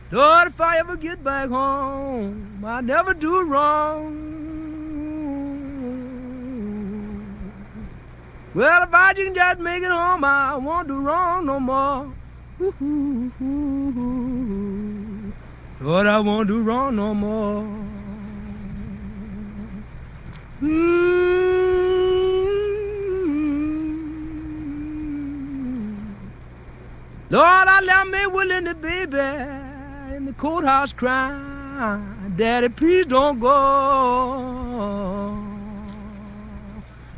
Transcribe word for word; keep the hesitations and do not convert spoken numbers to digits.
Lord, if I ever get back home, I never do wrong. Well, if I can just make it home, I won't do wrong no more. Ooh, Lord, I won't do wrong no more. Mm. Lord, I left me Willie and the baby in the courthouse crying. Daddy, please don't go.